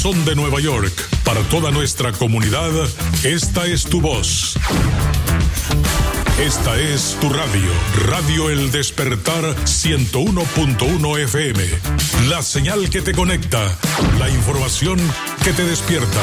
Son de Nueva York, para toda nuestra comunidad, esta es tu voz. Esta es tu radio, Radio El Despertar 101.1 FM. La señal que te conecta, la información que te despierta.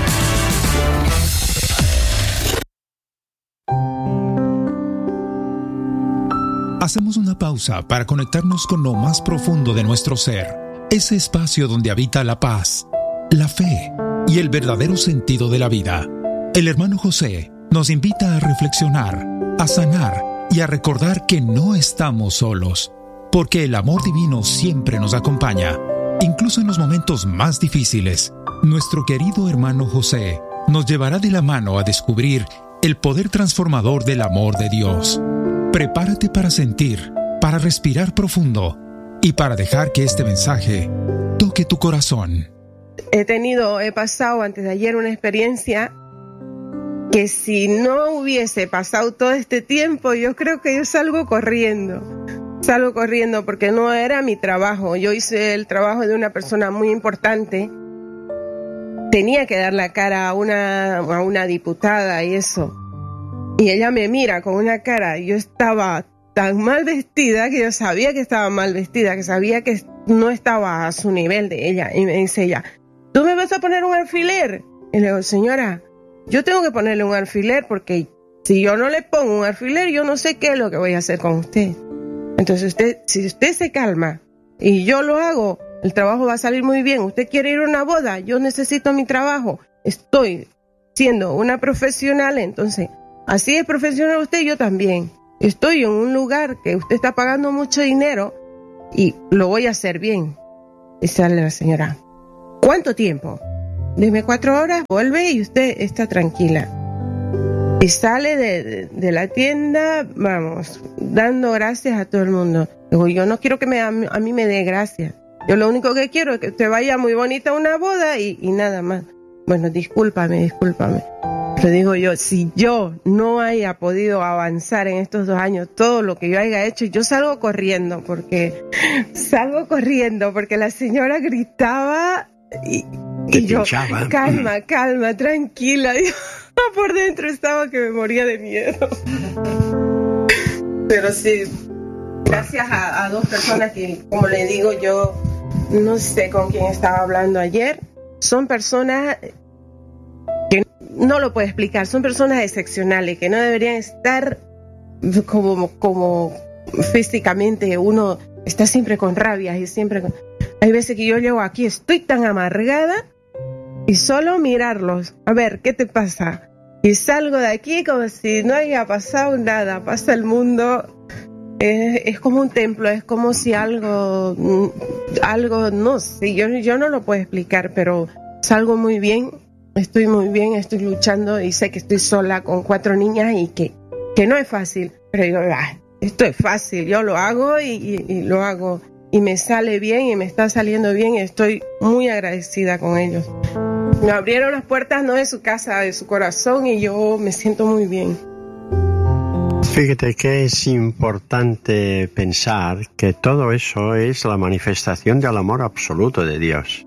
Hacemos una pausa para conectarnos con lo más profundo de nuestro ser, ese espacio donde habita la paz, la fe y el verdadero sentido de la vida. El hermano José nos invita a reflexionar, a sanar y a recordar que no estamos solos, porque el amor divino siempre nos acompaña, incluso en los momentos más difíciles. Nuestro querido hermano José nos llevará de la mano a descubrir el poder transformador del amor de Dios. Prepárate para sentir, para respirar profundo y para dejar que este mensaje toque tu corazón. He pasado antes de ayer una experiencia que si no hubiese pasado todo este tiempo, yo creo que yo salgo corriendo porque no era mi trabajo. Yo hice el trabajo de una persona muy importante. Tenía que dar la cara a una diputada y eso. Y ella me mira con una cara, yo estaba tan mal vestida que yo sabía que estaba mal vestida, que sabía que no estaba a su nivel de ella. Y me dice ella, ¿tú me vas a poner un alfiler? Y le digo, señora, yo tengo que ponerle un alfiler porque si yo no le pongo un alfiler, yo no sé qué es lo que voy a hacer con usted. Entonces si usted se calma y yo lo hago, el trabajo va a salir muy bien. Usted quiere ir a una boda, yo necesito mi trabajo. Estoy siendo una profesional, entonces así es profesional usted y yo también. Estoy en un lugar que usted está pagando mucho dinero y lo voy a hacer bien. Y sale la señora, ¿cuánto tiempo? Deme 4 horas, vuelve y usted está tranquila. Y sale de la tienda, vamos, dando gracias a todo el mundo. Digo, yo no quiero que a mí me dé gracias. Yo lo único que quiero es que usted vaya muy bonita a una boda y nada más. Bueno, discúlpame. Pero digo yo, si yo no haya podido avanzar en estos 2 años todo lo que yo haya hecho, yo salgo corriendo porque la señora gritaba y yo, calma, tranquila. Yo, por dentro estaba que me moría de miedo. Pero sí, gracias a 2 personas que, como le digo, yo no sé con quién estaba hablando ayer. Son personas que no lo puedo explicar, son personas excepcionales que no deberían estar como físicamente. Uno está siempre con rabia y hay veces que yo llego aquí, estoy tan amargada y solo mirarlos, a ver, ¿qué te pasa? Y salgo de aquí como si no haya pasado nada, pasa el mundo. Es como un templo, es como si algo, no sé, yo no lo puedo explicar, pero salgo muy bien, estoy estoy luchando y sé que estoy sola con 4 niñas y que no es fácil, pero digo, esto es fácil, yo lo hago y lo hago y me sale bien y me está saliendo bien y estoy muy agradecida con ellos. Me abrieron las puertas no de su casa, de su corazón y yo me siento muy bien. Fíjate que es importante pensar que todo eso es la manifestación del amor absoluto de Dios.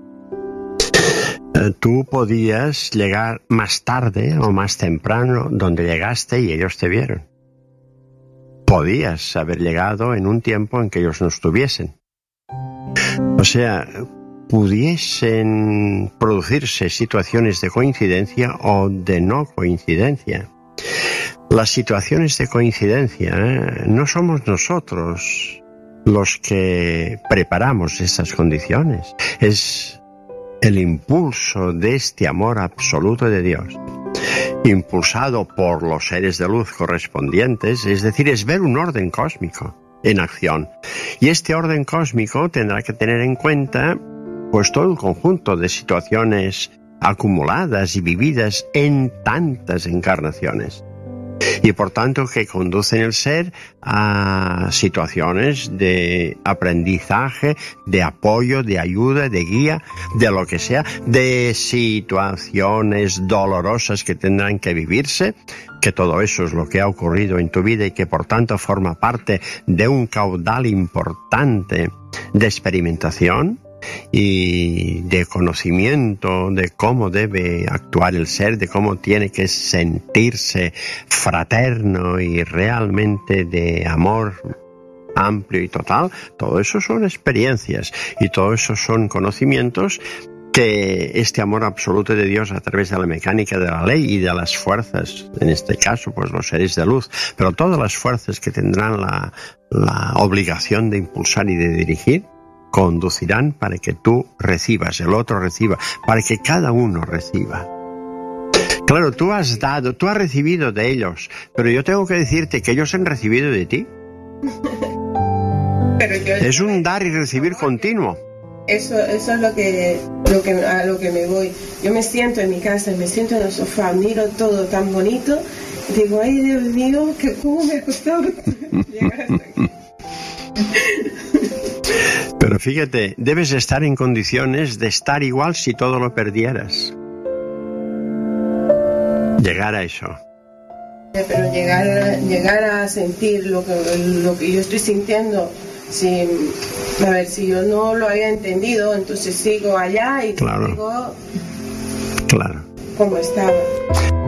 Tú podías llegar más tarde o más temprano donde llegaste y ellos te vieron. Podías haber llegado en un tiempo en que ellos no estuviesen. O sea, pudiesen producirse situaciones de coincidencia o de no coincidencia. Las situaciones de coincidencia no somos nosotros los que preparamos esas condiciones. Es el impulso de este amor absoluto de Dios, impulsado por los seres de luz correspondientes, es decir, es ver un orden cósmico en acción. Y este orden cósmico tendrá que tener en cuenta pues todo el conjunto de situaciones acumuladas y vividas en tantas encarnaciones. Y por tanto que conducen el ser a situaciones de aprendizaje, de apoyo, de ayuda, de guía, de lo que sea, de situaciones dolorosas que tendrán que vivirse, que todo eso es lo que ha ocurrido en tu vida y que por tanto forma parte de un caudal importante de experimentación. y de conocimiento de cómo debe actuar el ser, de cómo tiene que sentirse fraterno y realmente de amor amplio y total. Todo eso son experiencias y todo eso son conocimientos que este amor absoluto de Dios a través de la mecánica de la ley y de las fuerzas, en este caso pues los seres de luz, pero todas las fuerzas que tendrán la obligación de impulsar y de dirigir, conducirán para que tú recibas, el otro reciba, para que cada uno reciba. Claro, tú has dado, tú has recibido de ellos, pero yo tengo que decirte que ellos han recibido de ti. Es un dar y recibir continuo. Eso es a lo que me voy. Yo me siento en mi casa, me siento en el sofá, miro todo tan bonito, y digo, ay Dios mío, ¿cómo me ha costado llegar hasta aquí? Pero fíjate, debes estar en condiciones de estar igual si todo lo perdieras. Llegar a eso. Pero llegar a sentir lo que yo estoy sintiendo. A ver, si yo no lo había entendido, entonces sigo allá y claro. sigo claro. como estaba.